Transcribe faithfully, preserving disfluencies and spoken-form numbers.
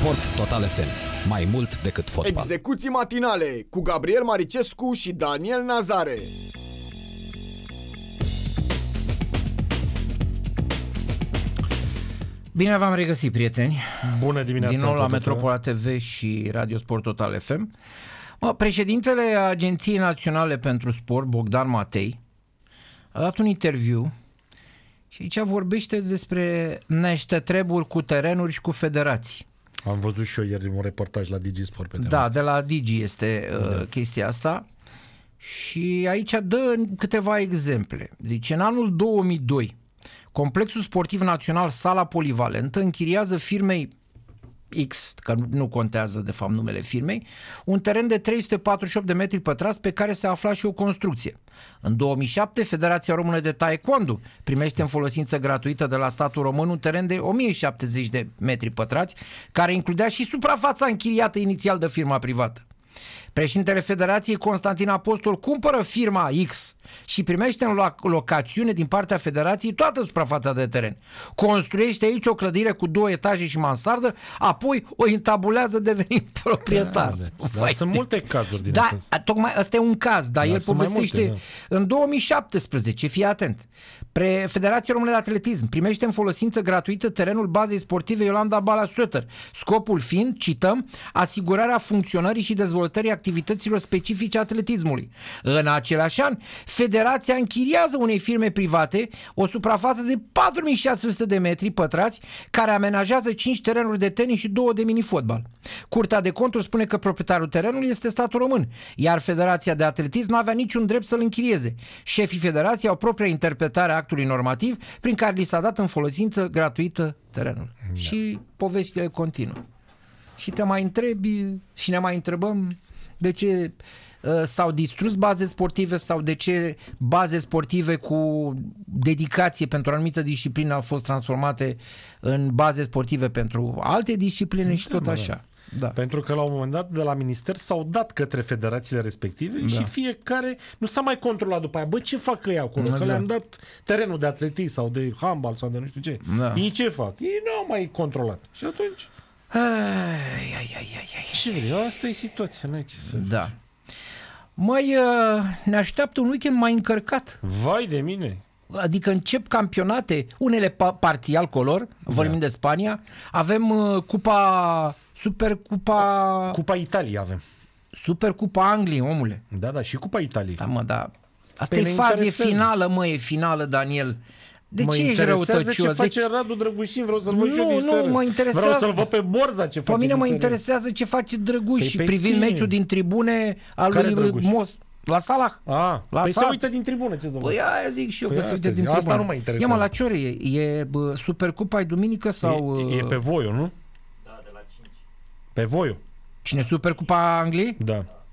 Sport Total F M. Mai mult decât fotbal. Execuții matinale cu Gabriel Maricescu și Daniel Nazare. Bine v-am regăsit, prieteni. Bună dimineața. Din nou la Metropola T V și Radio Sport Total F M. Mă, președintele Agenției Naționale pentru Sport, Bogdan Matei, a dat un interviu și aici vorbește despre niște treburi cu terenuri și cu federații. Am văzut și eu ieri un reportaj la Digi Sport pe Da, de la Digi este uh, da. chestia asta. Și aici dă câteva exemple. Zice, în anul două mii doi, Complexul Sportiv Național Sala Polivalentă închiriază firmei X, că nu contează de fapt numele firmei, un teren de trei sute patruzeci și opt de metri pătrați pe care se afla și o construcție. În două mii șapte, Federația Română de Taekwondo primește în folosință gratuită de la statul român un teren de o mie șaptezeci de metri pătrați, care includea și suprafața închiriată inițial de firma privată. Președintele Federației, Constantin Apostol, cumpără firma X și primește în locațiune din partea Federației toată suprafața de teren. Construiește aici o clădire cu două etaje și mansardă, apoi o intabulează devenind proprietar. Da, da, sunt multe cazuri din da, asta. Tocmai ăsta e un caz, dar da, el povestește multe, da. În două mii șaptesprezece, fii atent, Pre Federația Română de Atletism primește în folosință gratuită terenul bazei sportive Iolanda Bala Sueter, scopul fiind, cităm, asigurarea funcționării și dezvoltării activităților specifice atletismului. În același an, Federația închiriază unei firme private o suprafață de patru mii șase sute de metri pătrați care amenajează cinci terenuri de tenis și două de mini-fotbal. Curtea de Conturi spune că proprietarul terenului este statul român, iar Federația de Atletism nu avea niciun drept să-l închirieze. Șefii Federației au propria interpretare a actului normativ prin care li s-a dat în folosință gratuită terenul. Da. Și povestile continuă. Și te mai întrebi și ne mai întrebăm de ce uh, s-au distrus baze sportive sau de ce baze sportive cu dedicație pentru o anumită disciplină au fost transformate în baze sportive pentru alte discipline da, și tot așa. Da. Pentru că la un moment dat de la minister s-au dat către federațiile respective da. și fiecare nu s-a mai controlat după aia. Bă, ce fac ei acolo? Da, că le-am dat terenul de atletism sau de handbal sau de nu știu ce. Da. Ei ce fac? Ei nu au mai controlat. Și atunci... Ai, ai, ai, ai, ai. Ce vrei? Asta e situația, n-ai ce să Da. Măi, ne așteaptă un weekend mai încărcat. Vai de mine! Adică încep campionate, unele pa- parțial color, vorbim da. de Spania, avem uh, Cupa, Super Cupa... Cupa Italiei avem. Super Cupa Angliei, omule. Da, da, și Cupa Italiei. Da, mă, da. Asta e fază, e finală, mă, e finală, Daniel. De mă ce ești răutăcios? ce face deci... Radu Drăgușin, vreau să-l văd și eu din Nu, seară. nu, mă interesează. Vreau să-l văd pe Borza ce pe face. Pe mine mă seară. interesează ce face Drăguș păi privind tine. meciul din tribune al Care lui Drăguș? Most. La Salah. A, la păi Salah. se uită din tribună, ce să văd. Păi aia zic și eu păi că se uită din tribună. Asta nu mă interesează. Ia mă, la ce oră e? E bă, Supercupa e duminică sau... E, e pe Voiu, nu? Da, de la cinci. Pe Voiu. Cine, Supercupa Angliei? Da.